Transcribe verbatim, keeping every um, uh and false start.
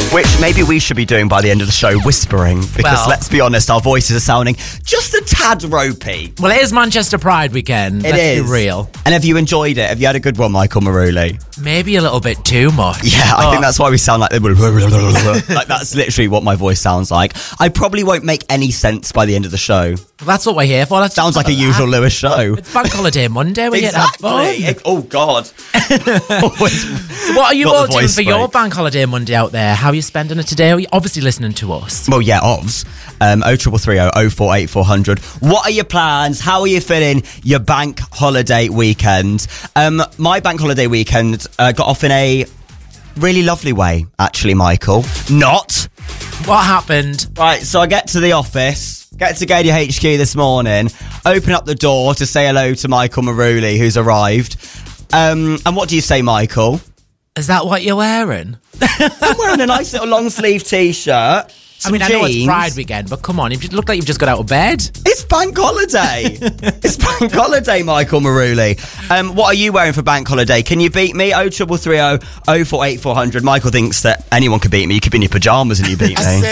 Which maybe we should be doing by the end of the show, whispering. Because Well- let's be honest, our voices are sounding just a tad ropey. Well, it is Manchester Pride weekend. It Let's is. be real. And have you enjoyed it? Have you had a good one, Michael Maruli? Maybe a little bit too much. Yeah, I but think that's why we sound like... like, that's literally what my voice sounds like. I probably won't make any sense by the end of the show. That's what we're here for. Let's Sounds like a usual Lewis show. It's Bank Holiday Monday. We're here to have Exactly. fun. Oh, God. So what are you Got the all doing voice for your break. Bank Holiday Monday out there? How are you spending it today? Are you obviously listening to us? Well, yeah, ovs. Um, oh triple three oh oh four eight four hundred. What are your plans? How are you feeling your bank holiday weekend? Um, my bank holiday weekend uh, got off in a really lovely way, actually, Michael. Not. What happened? Right, so I get to the office, get to Gadia H Q this morning, open up the door to say hello to Michael Maruli, who's arrived. Um, and what do you say, Michael? Is that what you're wearing? I'm wearing a nice little long sleeve t-shirt. I mean, some I know it's jeans. Pride weekend, but come on, you look like you've just got out of bed. It's bank holiday. It's bank holiday, Michael Maruli. Um, what are you wearing for bank holiday? Can you beat me? oh triple three oh oh four eight four hundred. Michael thinks that anyone could beat me. You could be in your pyjamas and you beat me.